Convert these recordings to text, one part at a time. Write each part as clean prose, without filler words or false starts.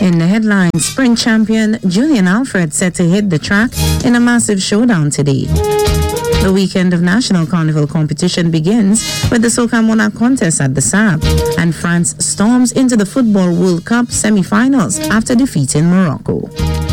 In the headlines, sprint champion Julian Alfred set to hit the track in a massive showdown today. The weekend of National Carnival competition begins with the Soca Monarch contest at the SAB, and France storms into the Football World Cup semi-finals after defeating Morocco.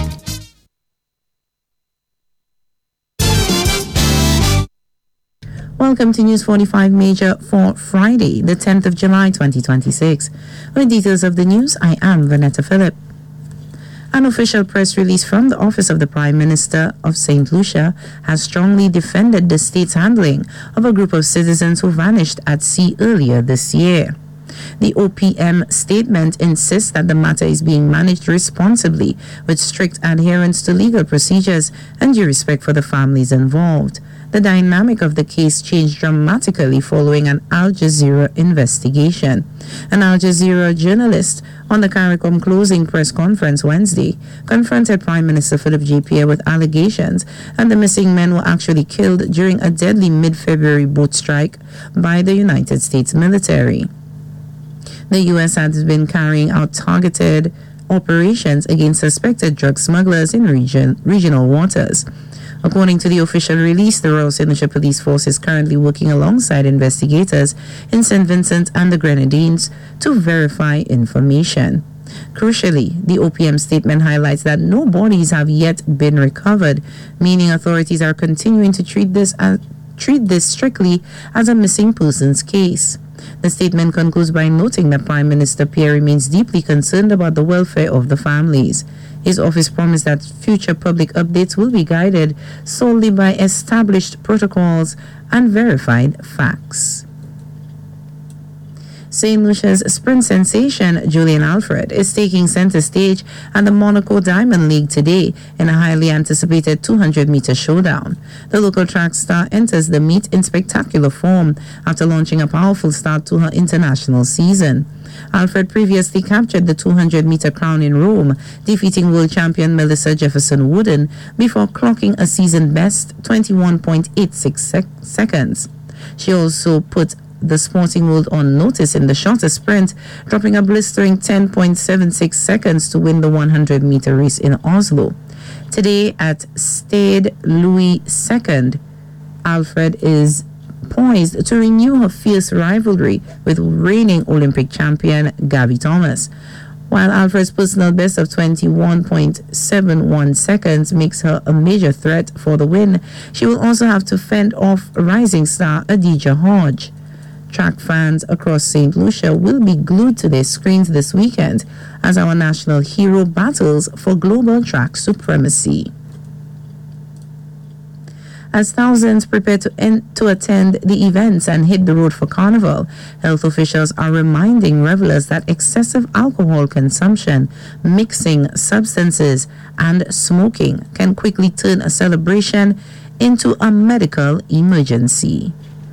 Welcome to News 45 Major for Friday, the 10th of July 2026. With details of the news, I am Vanetta Phillip. An official press release from the Office of the Prime Minister of St. Lucia has strongly defended the state's handling of a group of citizens who vanished at sea earlier this year. The OPM statement insists that the matter is being managed responsibly with strict adherence to legal procedures and due respect for the families involved. The dynamic of the case changed dramatically following an Al Jazeera investigation. An Al Jazeera journalist on the CARICOM closing press conference Wednesday confronted Prime Minister Philip J. Pierre with allegations that the missing men were actually killed during a deadly mid-February boat strike by the United States military. The U.S. has been carrying out targeted operations against suspected drug smugglers in regional waters. According to the official release, the Royal St. Lucia Police Force is currently working alongside investigators in St. Vincent and the Grenadines to verify information. Crucially, the OPM statement highlights that no bodies have yet been recovered, meaning authorities are continuing to treat this strictly as a missing persons case. The statement concludes by noting that Prime Minister Pierre remains deeply concerned about the welfare of the families. His office promised that future public updates will be guided solely by established protocols and verified facts. St. Lucia's sprint sensation Julian Alfred is taking center stage at the Monaco Diamond League today in a highly anticipated 200-meter showdown. The local track star enters the meet in spectacular form after launching a powerful start to her international season. Alfred previously captured the 200-meter crown in Rome, defeating world champion Melissa Jefferson Wooden before clocking a season best 21.86 seconds. She also put the sporting world on notice in the shorter sprint, dropping a blistering 10.76 seconds to win the 100-meter race in Oslo. Today at Stade Louis II, Alfred is poised to renew her fierce rivalry with reigning Olympic champion Gabby Thomas. While Alfred's personal best of 21.71 seconds makes her a major threat for the win, she will also have to fend off rising star Adija Hodge. Track fans across St. Lucia will be glued to their screens this weekend as our national hero battles for global track supremacy. As thousands prepare to attend the events and hit the road for Carnival, health officials are reminding revelers that excessive alcohol consumption, mixing substances, and smoking can quickly turn a celebration into a medical emergency.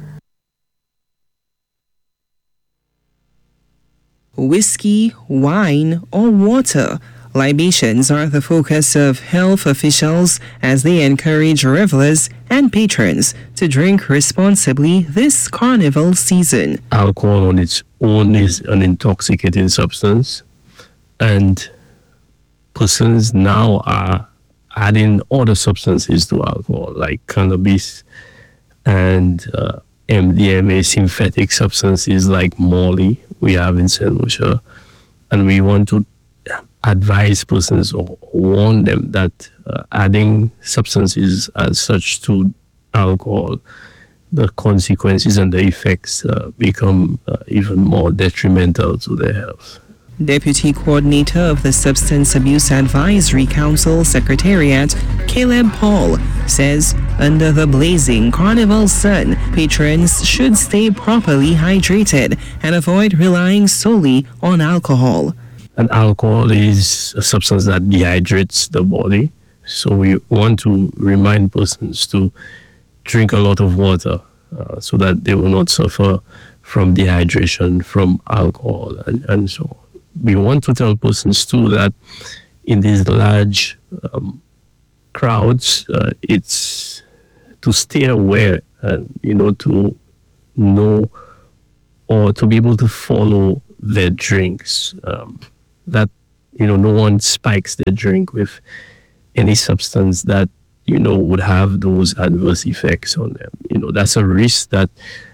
Whiskey, wine, or water. Libations are the focus of health officials as they encourage revelers and patrons to drink responsibly this carnival season. Alcohol on its own is an intoxicating substance, and persons now are adding other substances to alcohol, like cannabis and MDMA, synthetic substances like Molly we have in St. Lucia, and we want to advise persons or warn them that adding substances as such to alcohol, the consequences and the effects become even more detrimental to their health. Deputy Coordinator of the Substance Abuse Advisory Council Secretariat, Caleb Paul, says under the blazing carnival sun, patrons should stay properly hydrated and avoid relying solely on alcohol. And alcohol is a substance that dehydrates the body. So we want to remind persons to drink a lot of water so that they will not suffer from dehydration from alcohol and so on. We want to tell persons too that in these large crowds, it's to stay aware and, to know or to be able to follow their drinks. That no one spikes their drink with any substance that, would have those adverse effects on them. That's a risk that,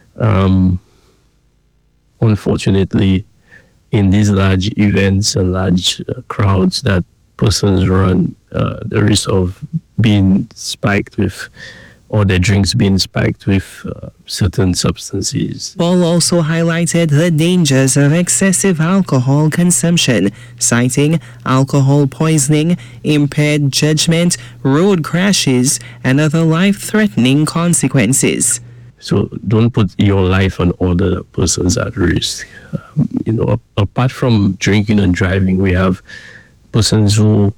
unfortunately, in these large events and large crowds that persons run, the risk of being spiked with, or their drinks being spiked with certain substances. Paul also highlighted the dangers of excessive alcohol consumption, citing alcohol poisoning, impaired judgment, road crashes, and other life-threatening consequences. So don't put your life and other persons at risk. Apart from drinking and driving, we have persons who,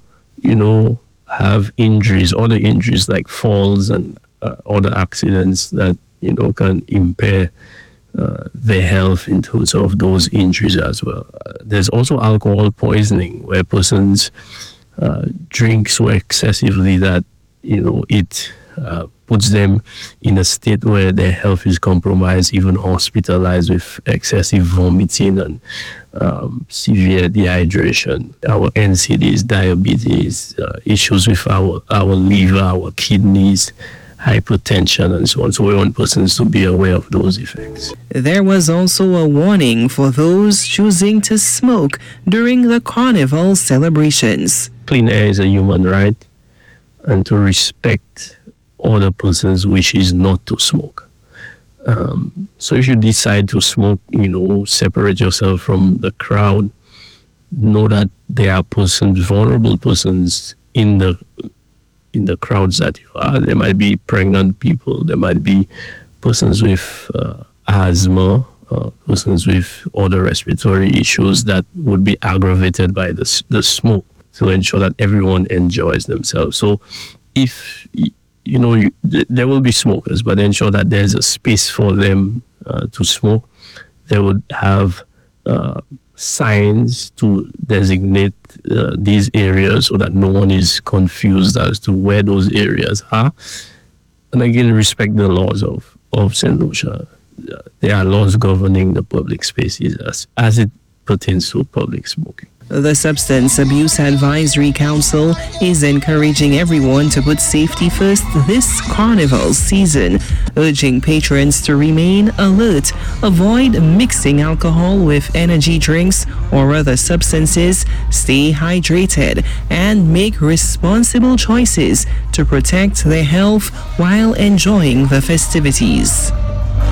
have injuries, other injuries like falls and other accidents that, can impair their health in terms of those injuries as well. There's also alcohol poisoning, where persons drink so excessively that, it puts them in a state where their health is compromised, even hospitalized with excessive vomiting and severe dehydration. Our NCDs, diabetes, issues with our liver, our kidneys, hypertension, and so on. So we want persons to be aware of those effects. There was also a warning for those choosing to smoke during the carnival celebrations. Clean air is a human right, and to respect other person's wishes not to smoke. So if you decide to smoke, separate yourself from the crowd, know that there are persons, vulnerable persons in the crowds that you are. There might be pregnant people, there might be persons with asthma, persons with other respiratory issues that would be aggravated by the smoke, to ensure that everyone enjoys themselves. So if there will be smokers, but ensure that there's a space for them to smoke. They would have signs to designate these areas so that no one is confused as to where those areas are. And again, respect the laws of St. Lucia. There are laws governing the public spaces as it pertains to public smoking. The Substance Abuse Advisory Council is encouraging everyone to put safety first this carnival season, urging patrons to remain alert, avoid mixing alcohol with energy drinks or other substances, stay hydrated, and make responsible choices to protect their health while enjoying the festivities.